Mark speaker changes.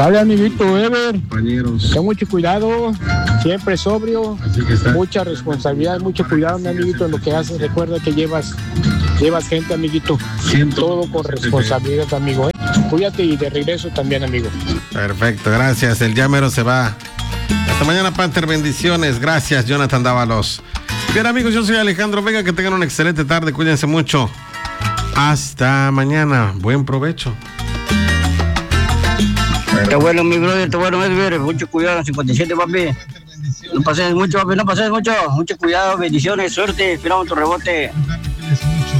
Speaker 1: Vale, amiguito Ever, ten mucho cuidado, siempre sobrio, mucha responsabilidad, mucho cuidado, mi amiguito, en lo que haces. Recuerda que llevas gente, amiguito, todo con responsabilidad, amigo, ¿eh? Cuídate y de regreso también, amigo.
Speaker 2: Perfecto, gracias. El llamero se va. Hasta mañana, Panther, bendiciones. Gracias, Jonathan Dávalos. Bien, amigos, yo soy Alejandro Vega, que tengan una excelente tarde, cuídense mucho. Hasta mañana, buen provecho.
Speaker 3: Está bueno, mi brother, está bueno, Edgar. Mucho cuidado, 57, papi. No pases mucho, papi, no pases mucho. Mucho cuidado, bendiciones, suerte. Esperamos tu rebote.